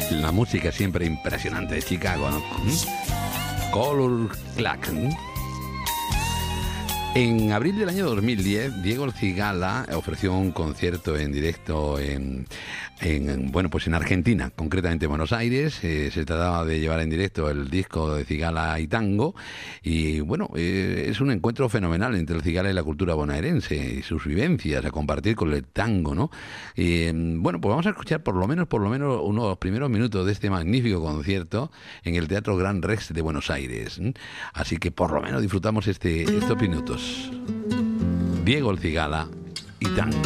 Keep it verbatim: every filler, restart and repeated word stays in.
La música siempre impresionante de Chicago, ¿no? ¿Mm? Color Clack. ¿Mm? En abril del año dos mil diez, Diego El Cigala ofreció un concierto en directo en, en bueno, pues en Argentina, concretamente en Buenos Aires. Eh, se trataba de llevar en directo el disco de Cigala y Tango. Y bueno, eh, es un encuentro fenomenal entre el Cigala y la cultura bonaerense y sus vivencias a compartir con el tango, ¿no? Y bueno, pues vamos a escuchar por lo menos, por lo menos unos primeros minutos de este magnífico concierto en el Teatro Gran Rex de Buenos Aires. Así que por lo menos disfrutamos este, estos minutos. Diego El Cigala y Tango.